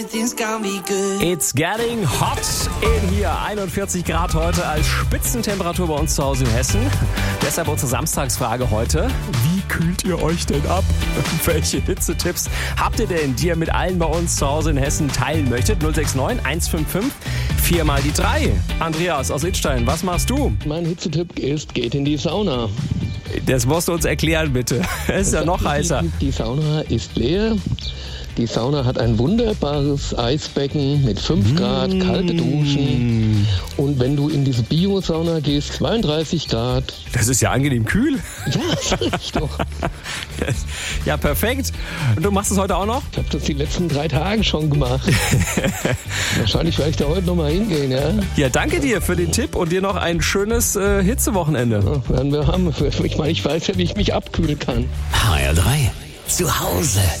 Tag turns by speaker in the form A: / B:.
A: It's getting hot in hier. 41 Grad heute als Spitzentemperatur bei uns zu Hause in Hessen. Deshalb unsere Samstagsfrage heute. Wie kühlt ihr euch denn ab? Welche Hitzetipps habt ihr denn, die ihr mit allen bei uns zu Hause in Hessen teilen möchtet? 069 155 4 mal die 3. Andreas aus Idstein, was machst du?
B: Mein Hitzetipp ist, geht in die Sauna.
A: Das musst du uns erklären, bitte. Es ist ja noch heißer.
B: Die Sauna ist leer. Die Sauna hat ein wunderbares Eisbecken mit 5 Grad, kalte Duschen. Und wenn du in diese Bio-Sauna gehst, 32 Grad.
A: Das ist ja angenehm kühl.
B: Ja, sag ich doch.
A: Ja, perfekt. Und du machst es heute auch noch?
B: Ich habe das die letzten 3 Tage schon gemacht. Wahrscheinlich werde ich da heute nochmal hingehen, ja?
A: Ja, danke dir für den Tipp und dir noch ein schönes Hitzewochenende.
B: Ja, werden wir haben. Ich meine, ich weiß ja, wie ich mich abkühlen kann.
C: HR3 zu Hause.